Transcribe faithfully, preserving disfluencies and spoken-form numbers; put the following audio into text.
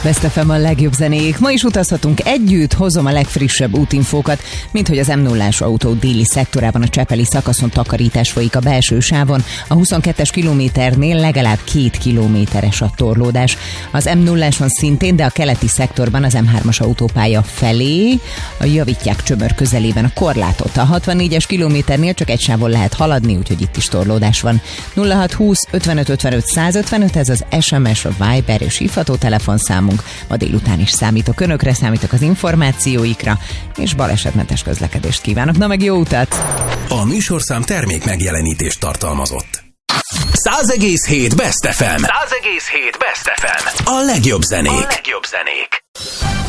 Best ef em a legjobb zenék. Ma is utazhatunk együtt, hozom a legfrissebb útinfókat, mint hogy az em nullás autó déli szektorában a csepeli szakaszon takarítás folyik a belső sávon, a huszonkettes kilométernél legalább két kilométeres a torlódás. Az em nulláson szintén, de a keleti szektorban az em hármas autópálya felé a javítják Csömör közelében a korlátot. A hatvannégyes kilométernél csak egy sávon lehet haladni, úgyhogy itt is torlódás van. nulla hat húsz ötvenöt ötvenöt százötvenöt, ez az es em es, a Viber és hívható telefonszámunk. Ma délután is számítok önökre, számítok az információikra, és balesetmentes közlekedést kívánok. Na meg jó utat! A műsorszám termék megjelenítést tartalmazott. száz egész hét Best ef em. száz egész hét Best ef em. A legjobb zenék. A legjobb zenék.